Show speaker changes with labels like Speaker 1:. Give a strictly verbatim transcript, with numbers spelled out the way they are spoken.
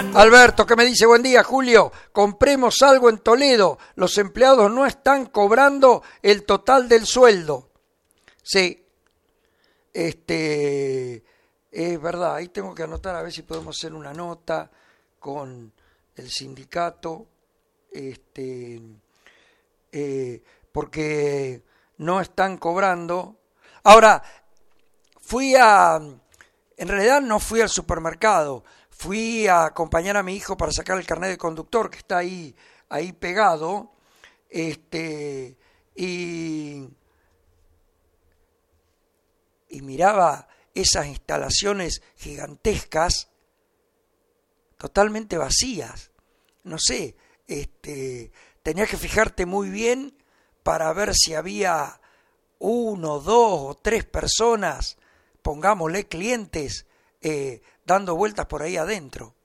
Speaker 1: Alberto, que me dice, buen día, Julio, compremos algo en Toledo, los empleados no están cobrando el total del sueldo. Sí, este, es verdad, ahí tengo que anotar a ver si podemos hacer una nota con el sindicato, este, eh, porque no están cobrando. Ahora, fui a, en realidad no fui al supermercado, fui a acompañar a mi hijo para sacar el carnet de conductor que está ahí, ahí pegado, este, y, y miraba esas instalaciones gigantescas totalmente vacías. No sé, este, tenías que fijarte muy bien para ver si había uno, dos o tres personas, pongámosle clientes, eh, dando vueltas por ahí adentro.